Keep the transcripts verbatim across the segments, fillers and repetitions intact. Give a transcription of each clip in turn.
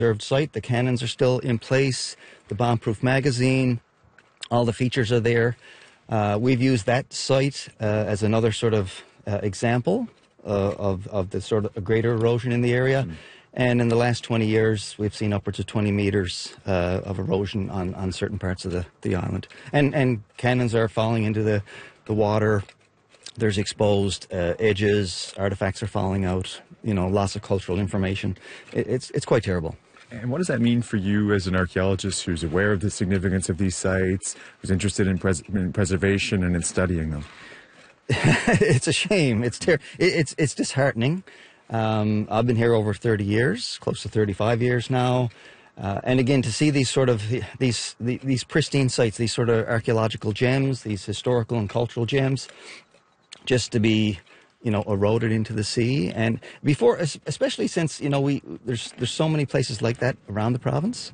preserved site. The cannons are still in place, the bomb-proof magazine, all the features are there. Uh, we've used that site uh, as another sort of uh, example uh, of, of the sort of greater erosion in the area. Mm. And in the last twenty years, we've seen upwards of twenty meters uh, of erosion on, on certain parts of the, the island. And, and cannons are falling into the, the water. There's exposed uh, edges, artifacts are falling out, you know, loss of cultural information. It, it's, it's quite terrible. And what does that mean for you as an archaeologist who's aware of the significance of these sites, who's interested in, pres in preservation and in studying them? It's a shame. It's, ter it, it's, it's disheartening. Um, I've been here over thirty years, close to thirty-five years now. Uh, and again, to see these sort of, these, these pristine sites, these sort of archaeological gems, these historical and cultural gems, just to be, you know, eroded into the sea. And before, especially since, you know, we, there's, there's so many places like that around the province.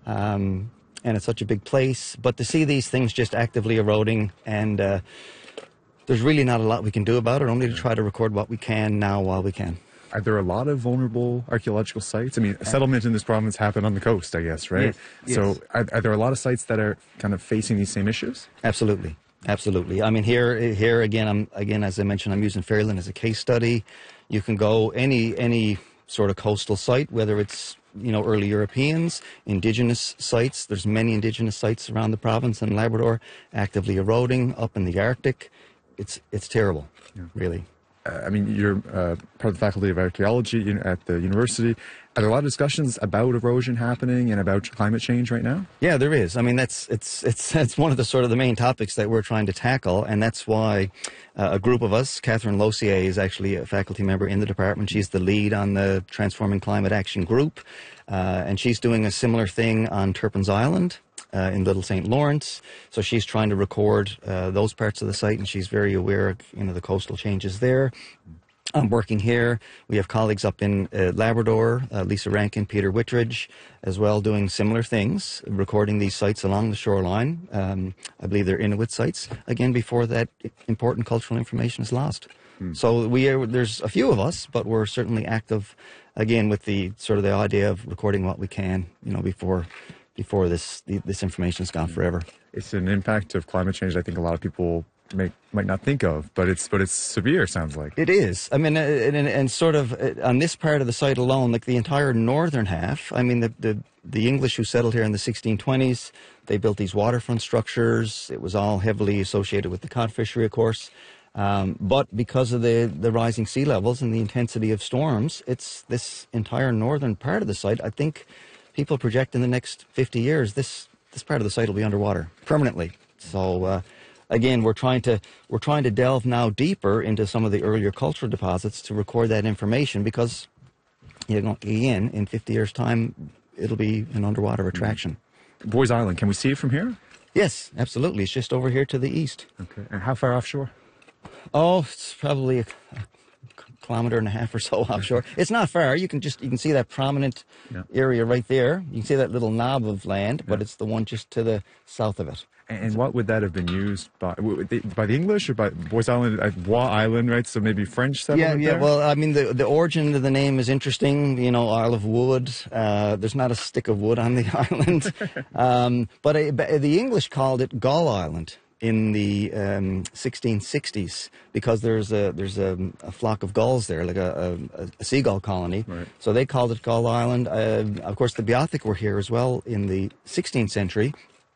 Um, and it's such a big place. But to see these things just actively eroding, and uh, there's really not a lot we can do about it, only to try to record what we can now while we can. Are there a lot of vulnerable archaeological sites? I mean, settlement in this province happened on the coast, I guess, right? Yes, so yes. Are, are there a lot of sites that are kind of facing these same issues? Absolutely. Absolutely. I mean, here, here again, I'm, again, as I mentioned, I'm using Fairland as a case study. You can go any, any sort of coastal site, whether it's, you know, early Europeans, indigenous sites. There's many indigenous sites around the province and Labrador actively eroding, up in the Arctic. It's, it's terrible, yeah. Really. Uh, I mean, you're uh, part of the Faculty of Archaeology at the university. Are there a lot of discussions about erosion happening and about climate change right now? Yeah, there is. I mean, that's it's it's it's one of the sort of the main topics that we're trying to tackle, and that's why uh, a group of us, Catherine Lossier is actually a faculty member in the department. She's the lead on the Transforming Climate Action Group, uh, and she's doing a similar thing on Turpin's Island. Uh, in Little Saint Lawrence, so she's trying to record uh, those parts of the site, and she's very aware of, you know, the coastal changes there. I'm working here. We have colleagues up in uh, Labrador, uh, Lisa Rankin, Peter Whitridge, as well, doing similar things, recording these sites along the shoreline. Um, I believe they're Inuit sites, again, before that important cultural information is lost. Hmm. So we are, there's a few of us, but we're certainly active, again, with the sort of the idea of recording what we can, you know, before before this this information is gone forever. It's an impact of climate change I think a lot of people may, might not think of, but it's but it's severe, sounds like. It is. I mean, and, and, and sort of on this part of the site alone, like the entire northern half, I mean, the, the, the English who settled here in the sixteen twenties, they built these waterfront structures. It was all heavily associated with the cod fishery, of course. Um, but because of the, the rising sea levels and the intensity of storms, it's this entire northern part of the site, I think, people project in the next fifty years, this this part of the site will be underwater permanently. So uh, again, we're trying to we're trying to delve now deeper into some of the earlier cultural deposits to record that information, because, you know, again, in fifty years' time, it'll be an underwater attraction. Boys Island, can we see it from here? Yes, absolutely. It's just over here to the east. Okay. And how far offshore? Oh, it's probably a, a kilometer and a half or so offshore. It's not far. You can just you can see that prominent yeah. area right there. You can see that little knob of land, but yeah. it's the one just to the south of it. And what would that have been used by? By the English or by Boys Island, uh, Bois Island, right? So maybe French settlement. Yeah, yeah. There? Well, I mean, the the origin of the name is interesting. You know, Isle of Wood. Uh, there's not a stick of wood on the island, um, but uh, the English called it Gull Island in the um, sixteen sixties, because there's a there's a, a flock of gulls there, like a, a, a seagull colony. Right. So they called it Gull Island. Uh, of course, the Beothuk were here as well in the sixteenth century.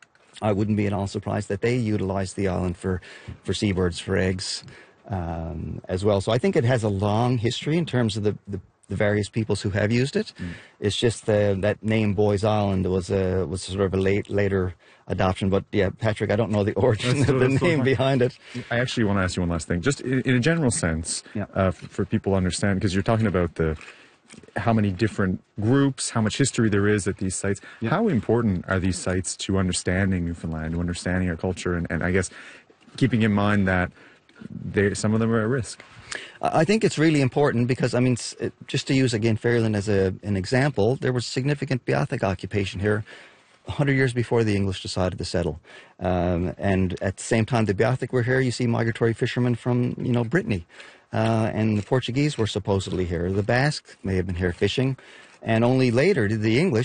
I wouldn't be at all surprised that they utilized the island for for seabirds, for eggs, um, as well. So I think it has a long history in terms of the, the, the various peoples who have used it. Mm. It's just the, that name Boys Island was a was sort of a late later adoption. But yeah, Patrick, I don't know the origin that's, of the name behind it. I actually want to ask you one last thing, just in, in a general sense, yeah. uh, for, for people to understand, because you're talking about the how many different groups, how much history there is at these sites. Yeah. How important are these sites to understanding Newfoundland, to understanding our culture, and, and I guess keeping in mind that they, some of them are at risk? I think it's really important because, I mean, just to use, again, Fairland as a, an example, there was significant Beothuk occupation here one hundred years before the English decided to settle. Um, and at the same time the Beothuk were here, you see migratory fishermen from, you know, Brittany. Uh, and the Portuguese were supposedly here. The Basque may have been here fishing. And only later did the English